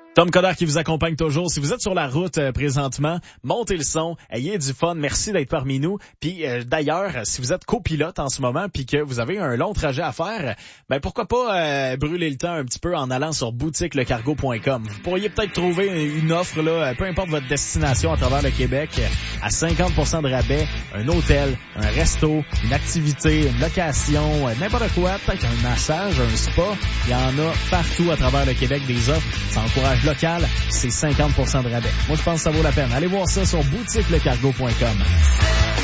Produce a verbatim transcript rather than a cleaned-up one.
Tom Coderre qui vous accompagne toujours. Si vous êtes sur la route euh, présentement, montez le son, ayez du fun. Merci d'être parmi nous. Puis euh, d'ailleurs, si vous êtes copilote en ce moment puis que vous avez un long trajet à faire, ben pourquoi pas euh, brûler le temps un petit peu en allant sur boutique le cargo point com. Vous pourriez peut-être trouver une offre là, peu importe votre destination à travers le Québec, à cinquante pour cent de rabais, un hôtel, un resto, une activité, une location, n'importe quoi, peut-être un massage, un spa. Il y en a partout à travers le Québec des offres. Ça encourage local, c'est cinquante pour cent de rabais. Moi, je pense que ça vaut la peine. Allez voir ça sur boutique le cargo point com.